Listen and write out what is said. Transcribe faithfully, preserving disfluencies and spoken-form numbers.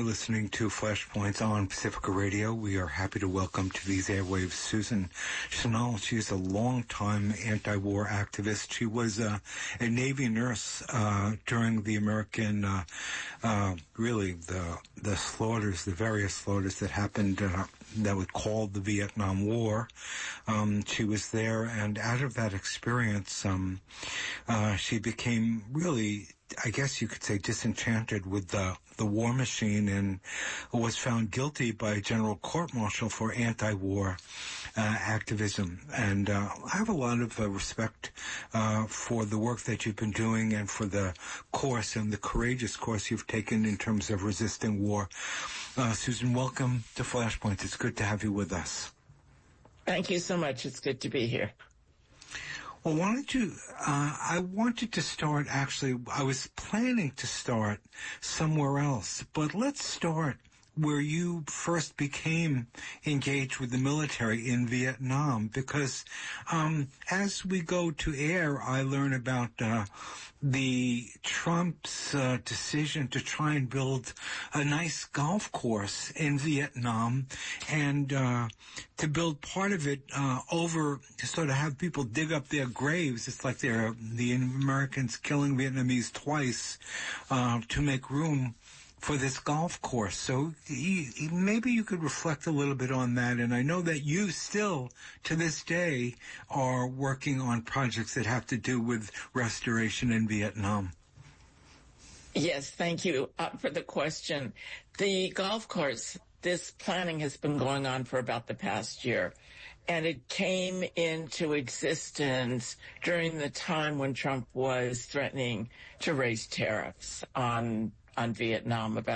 listening to Flashpoints on Pacifica Radio. We are happy to welcome to these airwaves Susan Chanel. She's a longtime anti-war activist. She was uh, a Navy nurse uh, during the American, uh, uh, really, the the slaughters, the various slaughters that happened uh, that was called the Vietnam War. Um, she was there, and out of that experience, um, uh, she became really, I guess you could say, disenchanted with the, the war machine, and was found guilty by a general court-martial for anti-war uh, activism. And uh, I have a lot of uh, respect uh, for the work that you've been doing and for the course and the courageous course you've taken in terms of resisting war. Uh, Susan, welcome to Flashpoint. It's good to have you with us. Thank you so much. It's good to be here. Well, why don't you, uh, I wanted to start, actually, I was planning to start somewhere else, but let's start where you first became engaged with the military in Vietnam, because um, as we go to air, I learn about uh, the Trump's uh, decision to try and build a nice golf course in Vietnam, and uh, to build part of it uh, over to sort of have people dig up their graves. It's like they're the Americans killing Vietnamese twice uh, to make room for this golf course. So he, he, maybe you could reflect a little bit on that. And I know that you still, to this day, are working on projects that have to do with restoration in Vietnam. Yes, thank you uh, for the question. The golf course, this planning has been going on for about the past year, and it came into existence during the time when Trump was threatening to raise tariffs on on Vietnam about